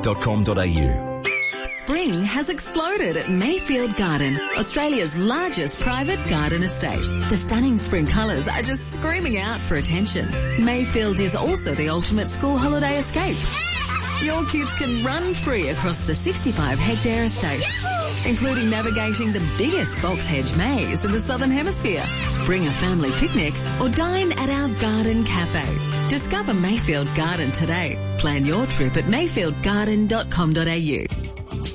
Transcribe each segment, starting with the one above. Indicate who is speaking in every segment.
Speaker 1: mayfieldgarden.com.au.
Speaker 2: Spring has exploded at Mayfield Garden, Australia's largest private garden estate. The stunning spring colours are just screaming out for attention. Mayfield is also the ultimate school holiday escape. Your kids can run free across the 65-hectare estate, including navigating the biggest box hedge maze in the Southern Hemisphere. Bring a family picnic or dine at our garden cafe. Discover Mayfield Garden today. Plan your trip at mayfieldgarden.com.au.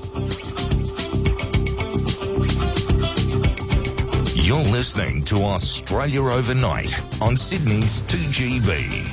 Speaker 3: You're listening to Australia Overnight on Sydney's 2GB.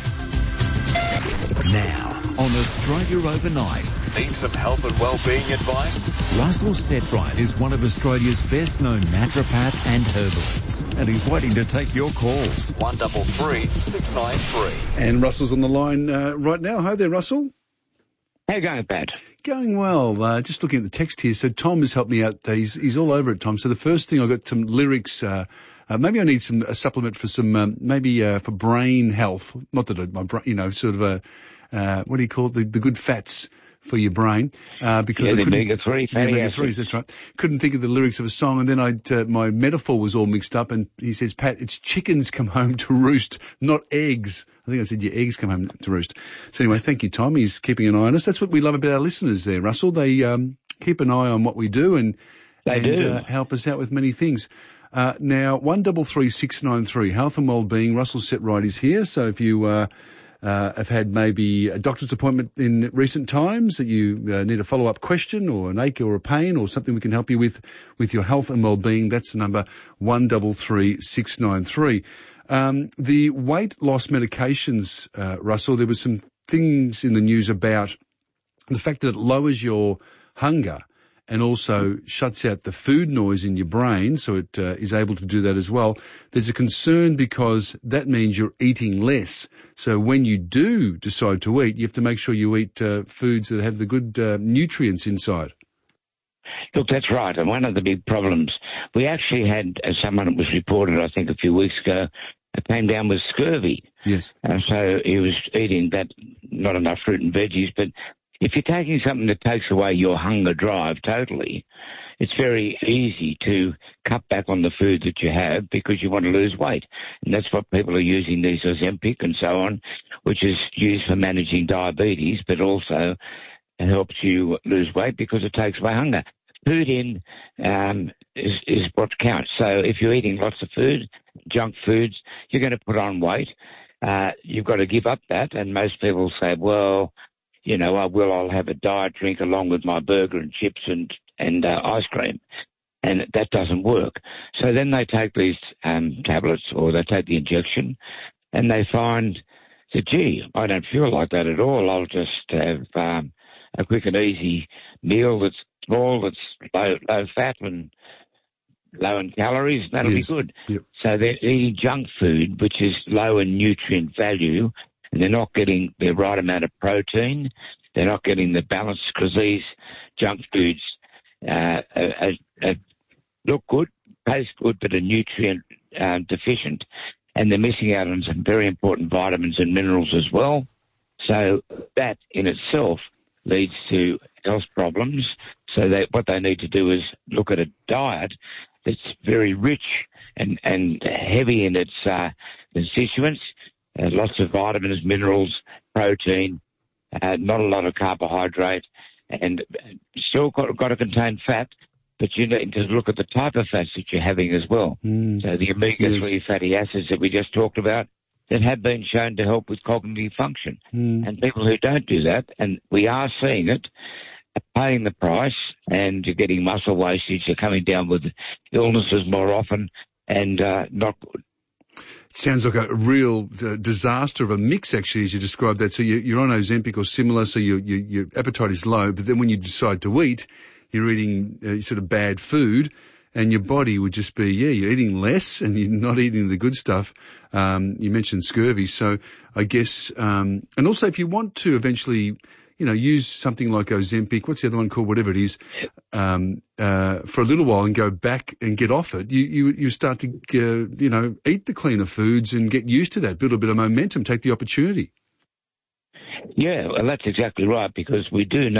Speaker 1: Now, on Australia Overnight.
Speaker 4: Need some health and well-being advice?
Speaker 1: Russell Setright is one of Australia's best-known naturopath and herbalists, and he's waiting to take your calls.
Speaker 4: 133 693.
Speaker 5: And Russell's on the line right now. Hi there, Russell.
Speaker 6: How you going, Pat?
Speaker 5: Going well. Just looking at the text here. So Tom has helped me out. He's all over it, Tom. So the first thing, I got some lyrics. Maybe I need a supplement for some, for brain health. Not that my brain, sort of what do you call it? The good fats for your brain. Because
Speaker 6: the omega-3 fatty
Speaker 5: acids. That's right. Couldn't think of the lyrics of a song, and then my metaphor was all mixed up, and he says, Pat, it's chickens come home to roost, not eggs. I think I said your eggs come home to roost. So anyway, thank you, Tom. He's keeping an eye on us. That's what we love about our listeners there, Russell. They keep an eye on what we do and help us out with many things. Now, 133693, health and wellbeing. Russell Setright is here. So if you have had maybe a doctor's appointment in recent times that you need a follow-up question or an ache or a pain or something we can help you with your health and wellbeing, that's the number 133693. The weight loss medications, Russell, there were some things in the news about the fact that it lowers your hunger and also shuts out the food noise in your brain, so it is able to do that as well. There's a concern because that means you're eating less. So when you do decide to eat, you have to make sure you eat foods that have the good nutrients inside.
Speaker 6: Look, that's right. And one of the big problems, we actually had someone that was reported, I think, a few weeks ago, came down with scurvy.
Speaker 5: Yes.
Speaker 6: So he was eating not enough fruit and veggies, but if you're taking something that takes away your hunger drive totally, it's very easy to cut back on the food that you have because you want to lose weight. And that's what people are using, these Ozempic and so on, which is used for managing diabetes, but also helps you lose weight because it takes away hunger. Food in is what counts. So if you're eating lots of food, junk foods, you're going to put on weight. You've got to give up that. And most people say, well, I'll have a diet drink along with my burger and chips and ice cream. And that doesn't work. So then they take these tablets or they take the injection and they find that, gee, I don't feel like that at all. I'll just have a quick and easy meal that's small, that's low fat and low in calories. That'll be good.
Speaker 5: Yep.
Speaker 6: So they're eating junk food, which is low in nutrient value, and they're not getting the right amount of protein. They're not getting the balance because these junk foods look good, taste good, but are nutrient deficient, and they're missing out on some very important vitamins and minerals as well. So that in itself leads to health problems. So what they need to do is look at a diet that's very rich and heavy in its constituents, lots of vitamins, minerals, protein, not a lot of carbohydrate, and still got to contain fat, but you need to look at the type of fats that you're having as well. So the omega-3 fatty acids that we just talked about that have been shown to help with cognitive function. And people who don't do that, and we are seeing it, are paying the price, and you're getting muscle wastage, you're coming down with illnesses more often, and not good.
Speaker 5: It sounds like a real disaster of a mix, actually, as you described that. So you're on Ozempic or similar, so your appetite is low, but then when you decide to eat, you're eating sort of bad food, and your body would just be, you're eating less and you're not eating the good stuff. You mentioned scurvy, so I guess, and also if you want to eventually, use something like Ozempic, what's the other one called, whatever it is, for a little while and go back and get off it, you start to, eat the cleaner foods and get used to that, build a bit of momentum, take the opportunity.
Speaker 6: Yeah, well, that's exactly right, because we do know